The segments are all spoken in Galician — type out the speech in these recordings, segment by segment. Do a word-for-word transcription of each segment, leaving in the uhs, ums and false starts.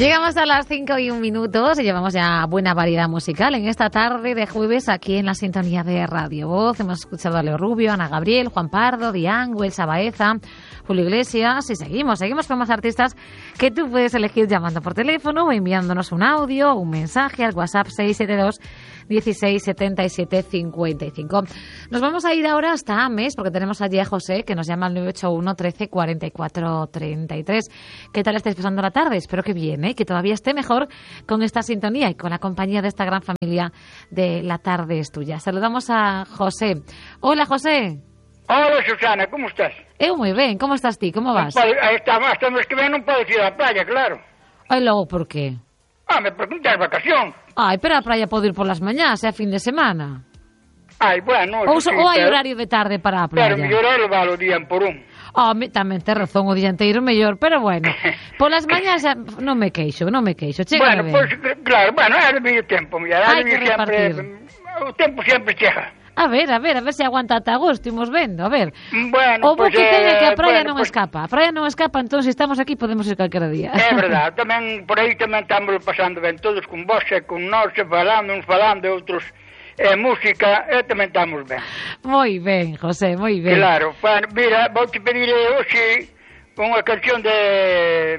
Llegamos a las cinco y un minutos y llevamos ya buena variedad musical en esta tarde de jueves aquí en la sintonía de Radio Voz. Hemos escuchado a Leo Rubio, Ana Gabriel, Juan Pardo, Diane, Elsa Baeza, Julio Iglesias y seguimos, seguimos con más artistas que tú puedes elegir llamando por teléfono o enviándonos un audio o un mensaje al WhatsApp seis siete dos, dieciséis, setenta y siete, cincuenta y cinco. Nos vamos a ir ahora hasta Ames porque tenemos allí a José que nos llama al nueve ocho uno, trece, cuarenta y cuatro, treinta y tres. ¿Qué tal estáis pasando la tarde? Espero que bien, ¿eh? Que todavía esté mejor con esta sintonía y con la compañía de esta gran familia de La Tarde es Tuya. Saludamos a José. Hola, José. Hola, Susana, como estás? Eu moi ben, como estás ti? Como vas? Pode, aí está, hasta mes que ven non podes ir á playa, claro. Ai, logo, por qué? Ah, me preguntas vacación. Ai, pero a praia pode ir por las mañás, é a fin de semana. Ai, bueno... Ou, sí, ou hai pero, horario de tarde para a playa? Pero mellor é levar o día en por un. Oh, me, tamén ten razón, o día inteiro mellor, pero bueno, polas mañás non me queixo, non me queixo, chega Bueno, ben. pois, pues, claro, bueno, é de medio tempo, mira, Hai que sempre, repartir. o tempo sempre chega. A ver, a ver, a ver se aguanta ata agosto, imos vendo, a ver. Bueno, O bo pues, que ten é que a eh, praia bueno, non pues, escapa, a praia non escapa, entón se estamos aquí podemos ir calquera día. É verdade, tamén por aí tamén estamos pasando ben todos con vos e con nós, e falando, uns falando, e outros eh, música, e tamén estamos ben. Moi ben, José, moi ben. Claro, bueno, mira, vou te pedir hoxe unha canción de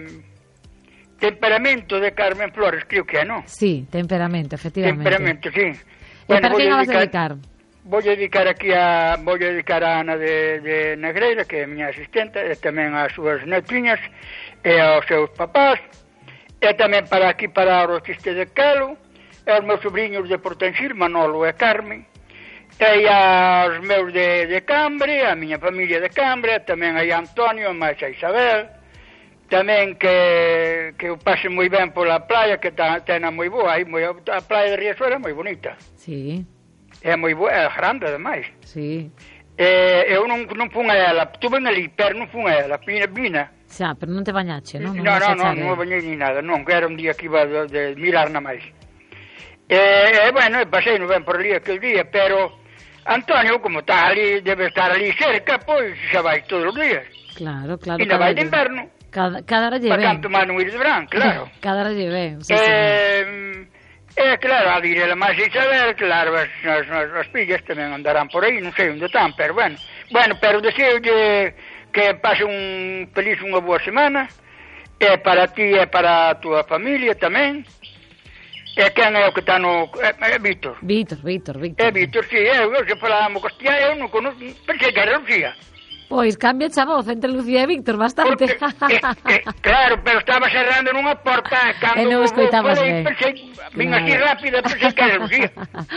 Temperamento de Carmen Flores, creo que é, non? Sí, temperamento, efectivamente. Temperamento, sí. E para quen a vas dedicar? Vou dedicar aquí a vou dedicar a Ana de, de Negreira, que é a miña asistente, e tamén ás súas netiñas e aos seus papás, e tamén para aquí para o Chiste de Calo, e aos meus sobrinhos de Portensil, Manolo e Carmen, e aos meus de, de Cambre, a miña familia de Cambre, tamén aí a Antonio, máis a Isabel, tamén que, que o pase moi ben pola playa, que ten a moi boa, aí moi, a playa de Riachuelo é moi bonita. Sí. É moi boa, é grande, ademais. Sí. Eh, eu non, non fun a ela, estuve ali, pero non fun a ela, vina, vina. Xa, pero non te bañache, non? Non, non, non, non bañei ni nada, non, que era un día que iba de, de mirar na máis. E, eh, bueno, pasei non ben por ali aquel día, pero Antonio, como está ali, debe estar ali cerca, pois xa vai todos os días. Claro, claro. E na vai de inverno. Cada, cada hora lle Para ben. tanto máis non ir de verán, claro. Cada hora lle ben, sí, Eh, É claro, a dir ela máis Isabel, claro, as, as, as, as pillas tamén andarán por aí, non sei onde están, pero bueno. Bueno, pero deseo que pase un feliz unha boa semana, e para ti e para a tua familia tamén. E quen é o que está no... É, é Víctor. Víctor, Víctor, Víctor. É Víctor, sí, eu, eu se falamos costilla, eu non conozco, pensei que era Lucía. Pois cambia a voz entre Lucía e Víctor bastante. Porque, eh, eh, claro, pero estaba cerrando nunha porta cando e non escoitamos ben. Pensei, vin claro. Así rápida, pensei que era Lucía.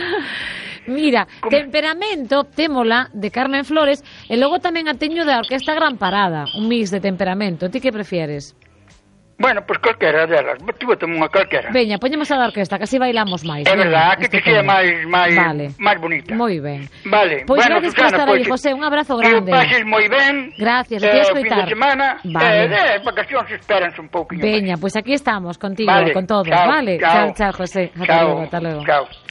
Mira, Como... Temperamento, témola, de Carmen Flores, e logo tamén a teño da Orquesta Gran Parada, un mix de Temperamento. Ti que prefieres? Bueno, pois pues calquera delas, tivo como unha calquera. Veña, poñemos a da orquesta, que así bailamos máis. É verdade, que te sea máis máis vale. máis bonita. Moi ben. Vale. Pois bueno, gracias Susana, por estar pues, aí, José, un abrazo grande. Que pases moi ben. Gracias, eh, te escoitar. Fin de semana, vale. eh, de vacacións esperanse un pouquinho. Veña, pois pues aquí estamos contigo, vale. con todos, chao, vale? Chao, chao, chao José. Hasta chao, luego, hasta luego. Chao.